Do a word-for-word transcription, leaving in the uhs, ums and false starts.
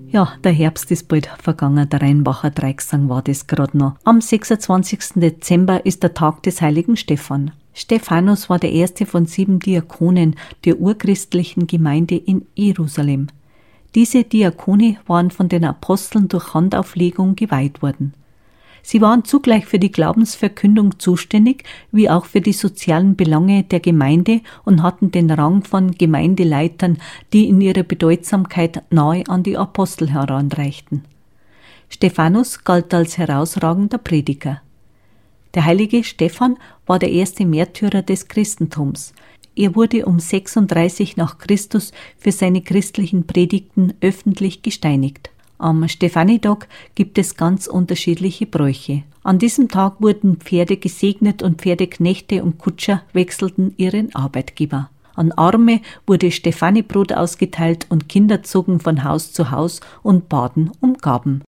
Ja, der Herbst ist bald vergangen, der Rheinbacher Dreigesang war das gerade noch. Am sechsundzwanzigsten Dezember ist der Tag des heiligen Stephan. Stephanus war der erste von sieben Diakonen der urchristlichen Gemeinde in Jerusalem. Diese Diakone waren von den Aposteln durch Handauflegung geweiht worden. Sie waren zugleich für die Glaubensverkündung zuständig, wie auch für die sozialen Belange der Gemeinde und hatten den Rang von Gemeindeleitern, die in ihrer Bedeutsamkeit nahe an die Apostel heranreichten. Stephanus galt als herausragender Prediger. Der heilige Stephan war der erste Märtyrer des Christentums. Er wurde um sechsunddreißig nach Christus für seine christlichen Predigten öffentlich gesteinigt. Am Stephanitag gibt es ganz unterschiedliche Bräuche. An diesem Tag wurden Pferde gesegnet und Pferdeknechte und Kutscher wechselten ihren Arbeitgeber. An Arme wurde Stephaniebrot ausgeteilt und Kinder zogen von Haus zu Haus und baten um Gaben.